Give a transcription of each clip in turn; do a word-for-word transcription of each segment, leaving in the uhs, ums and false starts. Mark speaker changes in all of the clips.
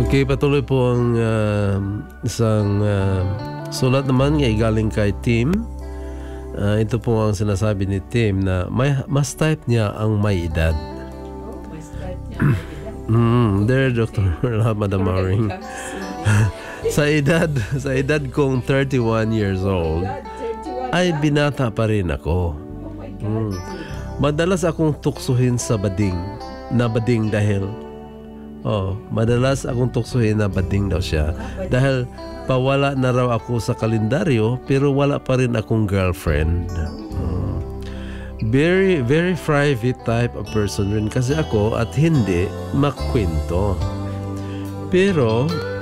Speaker 1: Okay, patuloy po ang uh, isang uh, sulat naman ng galing kay Tim. Uh, ito po ang sinasabi ni Tim na may, mas type niya ang may edad.
Speaker 2: Oh, mas type niya ang may edad.
Speaker 1: mm, there, Doctor Madam Maring. sa edad, sa edad kong thirty-one years old, ay binata pa rin ako. Mm. Madalas akong tuksuhin sa bading, na bading dahil Oh, madalas akong tuksuhin na bading daw siya dahil pawala na raw ako sa kalendaryo pero wala pa rin akong girlfriend. Uh, very, very private type of person rin kasi ako at hindi makwento. Pero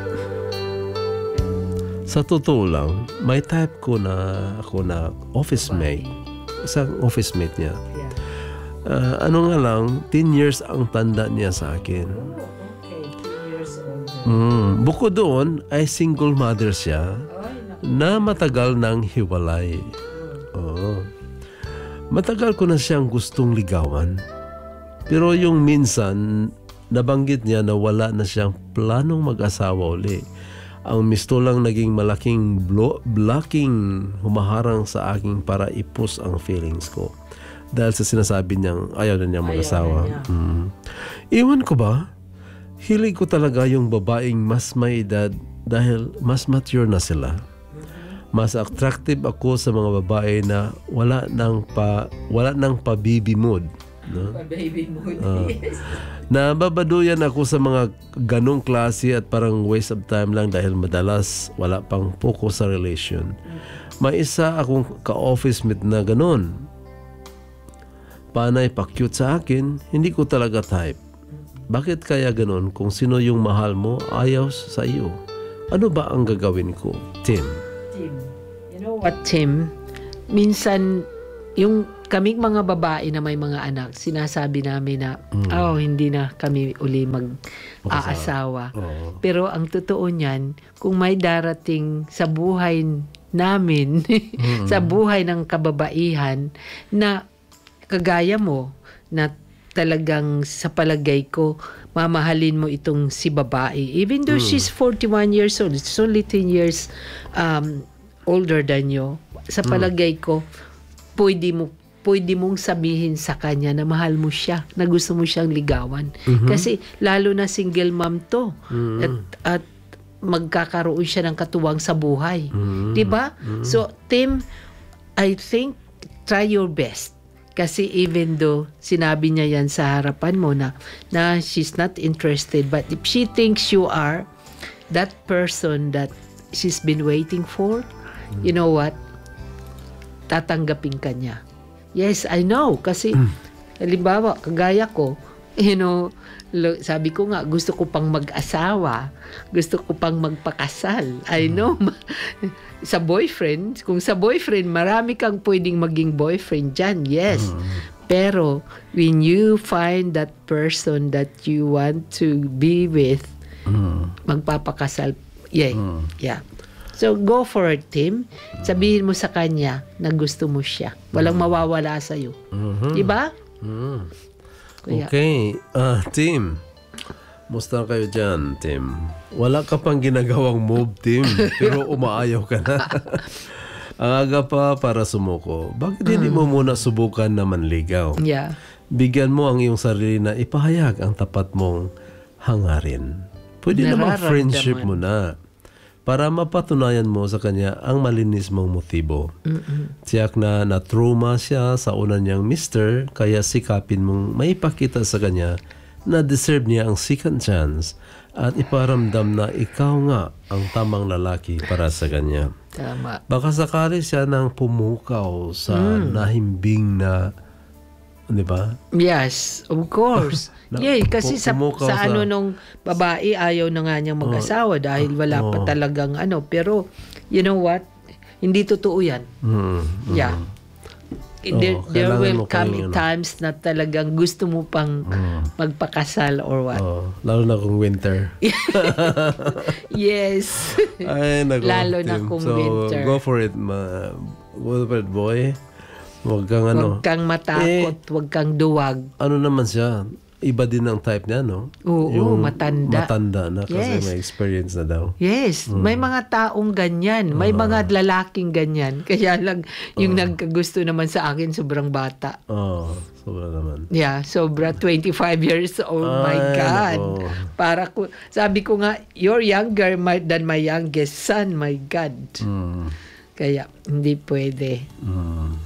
Speaker 1: sa totoo lang, may type ko na ako na office mate. Isang office mate niya. Uh, ano nga lang, ten years ang tanda niya sa akin. Mm. Bukod doon ay single mother siya na matagal nang hiwalay. Oh. Matagal ko na siyang gustong ligawan. Pero yung minsan, nabanggit niya na wala na siyang planong mag-asawa uli. Ang misto lang naging malaking blo- blocking humaharang sa aking para ipus ang feelings ko. Dahil sa sinasabi niyang ayaw na niyang mag-asawa. Ayaw na niya. Mm. Iwan ko ba? Hilig ko talaga yung babaeng mas may edad dahil mas mature na sila. Mas attractive ako sa mga babae na wala nang pa wala nang pa baby mood, no?
Speaker 2: Pa baby mood.
Speaker 1: Uh,
Speaker 2: Yes.
Speaker 1: Nababaduyan ako sa mga ganong klase at parang waste of time lang dahil madalas wala pang focus sa relation. May isa akong ka-office mate na ganon. Panay pa cute sa akin, hindi ko talaga type. Bakit kaya ganon kung sino yung mahal mo ayaw sa iyo? Ano ba ang gagawin ko? Tim.
Speaker 2: Tim. You know what, Tim? Minsan, yung kaming mga babae na may mga anak, sinasabi namin na, mm. oh, hindi na kami uli mag-aasawa. Oh. Pero ang totoo niyan, kung may darating sa buhay namin, mm. sa buhay ng kababaihan, na kagaya mo, na talagang sa palagay ko, mamahalin mo itong si babae. Even though mm. she's forty-one years old, it's only ten years um, older than you. Sa palagay ko, pwede mo pwede mong sabihin sa kanya na mahal mo siya, na gusto mo siyang ligawan. Mm-hmm. Kasi lalo na single mom to. Mm-hmm. At, at magkakaroon siya ng katuwang sa buhay. Mm-hmm. Diba? Mm-hmm. So, Tim, I think, try your best. Kasi even though sinabi niya yan sa harapan mo na, na she's not interested, but if she thinks you are that person that she's been waiting for, mm. you know what? Tatanggapin ka niya. Yes, I know. Kasi, mm. halimbawa, kagaya ko, you know, sabi ko nga, gusto ko pang mag-asawa. Gusto ko pang magpakasal. I know. Sa boyfriend, kung sa boyfriend, marami kang pwedeng maging boyfriend dyan. Yes. Mm. Pero, when you find that person that you want to be with, mm. magpapakasal. Yeah. Mm. Yeah. So, go for it, Tim. Sabihin mo sa kanya na gusto mo siya. Walang mm. mawawala sa'yo. Mm-hmm. Diba?
Speaker 1: Mm. Okay. Uh, Tim. Musta kayo dyan, Tim? Wala ka pang ginagawang move, Tim. Pero umaayaw ka na. Ang aga pa para sumuko. Bakit mm. hindi mo muna subukan na manligaw?
Speaker 2: Yeah.
Speaker 1: Bigyan mo ang iyong sarili na ipahayag ang tapat mong hangarin. Pwede namang friendship mo na. Para mapatunayan mo sa kanya ang malinis mong motibo. Mm-mm. Tiyak na na-trauma siya sa una niyang mister, kaya sikapin mong maipakita sa kanya na deserve niya ang second chance at iparamdam na ikaw nga ang tamang lalaki para sa kanya.
Speaker 2: Tama.
Speaker 1: Baka sakali siya nang pumukaw sa mm. nahimbing na, di ba?
Speaker 2: Yes, of course. na, yeah, kasi sa, sa, sa ano nung babae, ayaw na nga niyang mag-asawa oh, dahil wala oh. pa talagang ano. Pero, you know what? Hindi totoo yan. Mm, mm. Yeah. There, oh, there will come times na talagang gusto mo pang mm. magpakasal or what. Oh,
Speaker 1: lalo na kung winter.
Speaker 2: Yes.
Speaker 1: Ay, naku,
Speaker 2: lalo
Speaker 1: Tim.
Speaker 2: na kung
Speaker 1: so,
Speaker 2: winter.
Speaker 1: Go for it, ma. Go for it, boy. Huwag kang ano.
Speaker 2: Huwag kang matakot,
Speaker 1: eh,
Speaker 2: huwag kang duwag.
Speaker 1: Ano naman siya? iba din ang type niya, no?
Speaker 2: Oo, matanda.
Speaker 1: Matanda na kasi
Speaker 2: Yes.
Speaker 1: may experience na daw.
Speaker 2: Yes, may mga taong ganyan. May mga lalaking ganyan. Kaya lang, yung nagkagusto naman sa akin, sobrang bata.
Speaker 1: Oh, sobra naman.
Speaker 2: Yeah, sobra twenty-five years old. My
Speaker 1: Ay,
Speaker 2: God.
Speaker 1: nako.
Speaker 2: Para ko, sabi ko nga, you're younger my, than my youngest son. My God.
Speaker 1: Mm.
Speaker 2: Kaya, hindi pwede.
Speaker 1: Mm.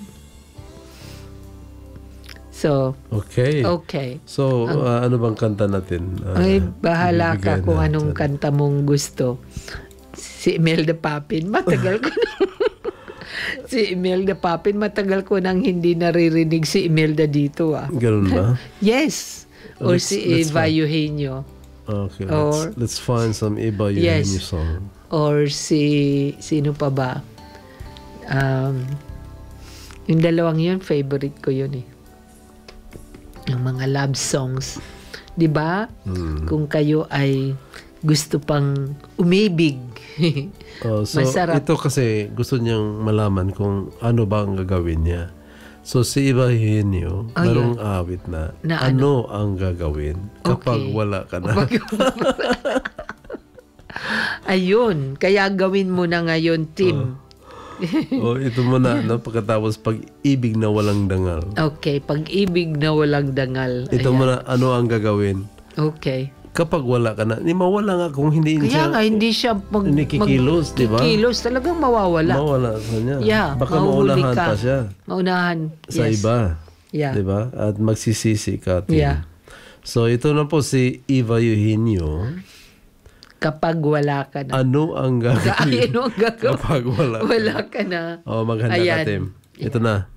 Speaker 2: So,
Speaker 1: Okay.
Speaker 2: okay.
Speaker 1: So, uh, ano bang kanta natin? Uh,
Speaker 2: Ay, bahala ka
Speaker 1: ibibigay
Speaker 2: kung
Speaker 1: natin.
Speaker 2: anong kanta mong gusto. Si Imelda Papin, matagal ko na. Si Imelda Papin, matagal ko nang hindi naririnig si Imelda dito ah.
Speaker 1: Ganun ba?
Speaker 2: Yes. Or
Speaker 1: Let's-
Speaker 2: si
Speaker 1: let's
Speaker 2: Eva
Speaker 1: find-
Speaker 2: Eugenio.
Speaker 1: Okay,
Speaker 2: Or-
Speaker 1: let's, let's find some Iba
Speaker 2: Yes.
Speaker 1: Eugenio song.
Speaker 2: Or si, sino pa ba? Um, yung dalawang yun, favorite ko yun eh. Yung mga love songs. 'Di ba?
Speaker 1: Mm.
Speaker 2: Kung kayo ay gusto pang umibig.
Speaker 1: Oh, so,
Speaker 2: Masarap.
Speaker 1: ito kasi gusto niyang malaman kung ano ba ang gagawin niya. So, si Iba Eugenio,
Speaker 2: Oh,
Speaker 1: merong awit na,
Speaker 2: Na
Speaker 1: ano, ang gagawin kapag
Speaker 2: Okay.
Speaker 1: wala ka na.
Speaker 2: Ayun. Kaya gawin mo na ngayon, Tim.
Speaker 1: O, ito muna, no? Pagkatapos pag-ibig na walang dangal.
Speaker 2: Okay. Pag-ibig na walang dangal.
Speaker 1: Ito
Speaker 2: Ayan.
Speaker 1: muna, ano ang gagawin
Speaker 2: Okay.
Speaker 1: kapag wala ka na. Ni mawala nga kung hindi
Speaker 2: Kaya
Speaker 1: siya
Speaker 2: nga, hindi siya mag,
Speaker 1: hindi kikilos, di ba?
Speaker 2: kikilos. Talagang mawawala.
Speaker 1: mawala sa niya.
Speaker 2: Yeah,
Speaker 1: Baka
Speaker 2: mahuhuli
Speaker 1: maunahan
Speaker 2: ka.
Speaker 1: pa siya
Speaker 2: Maunahan.
Speaker 1: sa
Speaker 2: Yes.
Speaker 1: iba.
Speaker 2: Yeah.
Speaker 1: Di ba? At magsisisi ka. Tim.
Speaker 2: Yeah.
Speaker 1: So, ito na po si Iba Eugenio.
Speaker 2: Kapag wala ka na.
Speaker 1: Ano ang gagawin
Speaker 2: Ay, ano ang gagawin?
Speaker 1: kapag wala ka
Speaker 2: Wala ka na.
Speaker 1: na? O, maghanda
Speaker 2: Ayan.
Speaker 1: ka, Tim. Ito na.